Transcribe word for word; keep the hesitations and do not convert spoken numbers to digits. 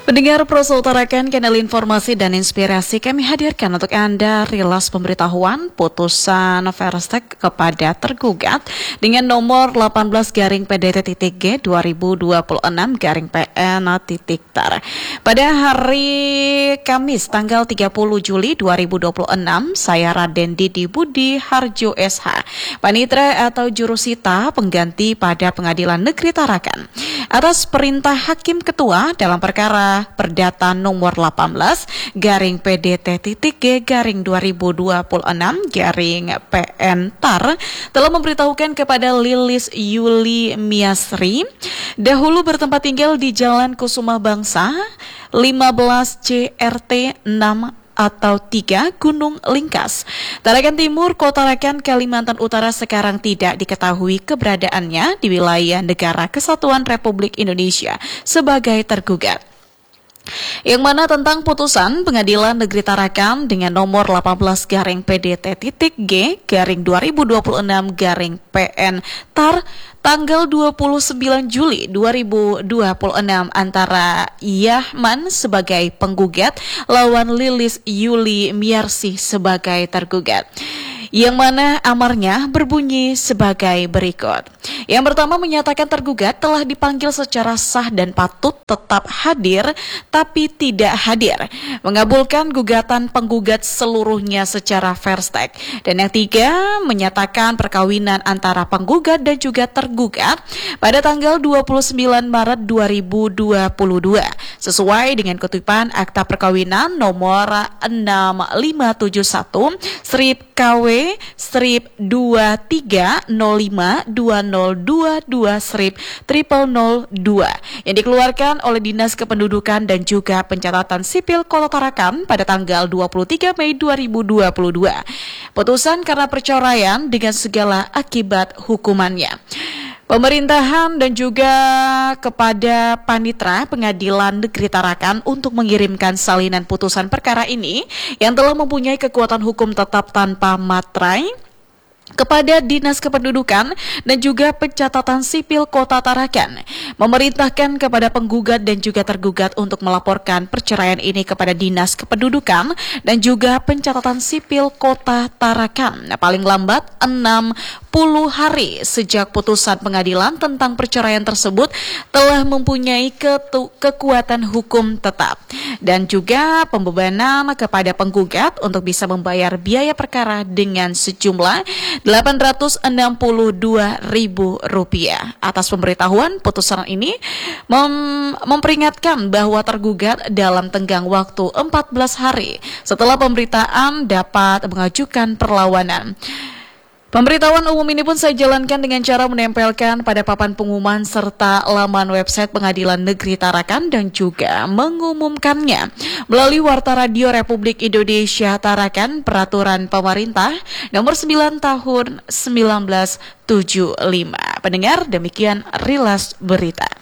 Pendengar Prosa Utarakan, kanal informasi dan inspirasi, kami hadirkan untuk Anda rilas pemberitahuan putusan Verstek kepada tergugat dengan nomor delapan belas garing P D T G dua ribu dua puluh enam garing P N titik tar. Pada hari Kamis tanggal tiga puluh Juli dua ribu dua puluh enam, saya Raden Didi Budi Harjo S H, Panitra atau Jurusita pengganti pada Pengadilan Negeri Tarakan, atas perintah Hakim Ketua dalam perkara Perdata nomor delapan belas garing P D T G garing dua ribu dua puluh enam garing P N tar telah memberitahukan kepada Lilis Yuli Miasri, dahulu bertempat tinggal di Jalan Kusuma Bangsa lima belas C R T enam atau tiga Gunung Lingkas, Tarakan Timur, Kota Tarakan, Kalimantan Utara, sekarang tidak diketahui keberadaannya di wilayah Negara Kesatuan Republik Indonesia sebagai tergugat. Yang mana tentang putusan Pengadilan Negeri Tarakan dengan nomor delapan belas garing P D T G garing dua ribu dua puluh enam garing P N tar tanggal dua puluh sembilan Juli dua ribu dua puluh enam antara Yahman sebagai penggugat lawan Lilis Yuli Miarsi sebagai tergugat. Yang mana amarnya berbunyi sebagai berikut. Yang pertama, menyatakan tergugat telah dipanggil secara sah dan patut tetap hadir tapi tidak hadir, mengabulkan gugatan penggugat seluruhnya secara verstek. Dan yang tiga, menyatakan perkawinan antara penggugat dan juga tergugat pada tanggal dua puluh sembilan Maret dua ribu dua puluh dua sesuai dengan kutipan Akta Perkawinan nomor enam lima tujuh satu strip K W strip dua tiga nol lima dua nol dua dua strip triple nol dua yang dikeluarkan oleh Dinas Kependudukan dan juga Pencatatan Sipil Kota Tarakan pada tanggal dua puluh tiga Mei dua ribu dua puluh dua. Putusan karena perceraian dengan segala akibat hukumannya. Pemerintahan dan juga kepada Panitra Pengadilan Negeri Tarakan untuk mengirimkan salinan putusan perkara ini yang telah mempunyai kekuatan hukum tetap tanpa materai kepada Dinas Kependudukan dan juga Pencatatan Sipil Kota Tarakan, memerintahkan kepada penggugat dan juga tergugat untuk melaporkan perceraian ini kepada Dinas Kependudukan dan juga Pencatatan Sipil Kota Tarakan paling lambat enam puluh hari sejak putusan pengadilan tentang perceraian tersebut telah mempunyai ketu- kekuatan hukum tetap, dan juga pembebanan kepada penggugat untuk bisa membayar biaya perkara dengan sejumlah delapan ratus enam puluh dua ribu rupiah. Atas pemberitahuan putusan ini mem- memperingatkan bahwa tergugat dalam tenggang waktu empat belas hari setelah pemberitaan dapat mengajukan perlawanan. Pemberitahuan umum ini pun saya jalankan dengan cara menempelkan pada papan pengumuman serta laman website Pengadilan Negeri Tarakan dan juga mengumumkannya melalui Warta Radio Republik Indonesia Tarakan Peraturan Pemerintah nomor sembilan tahun seribu sembilan ratus tujuh puluh lima. Pendengar, demikian rilas berita.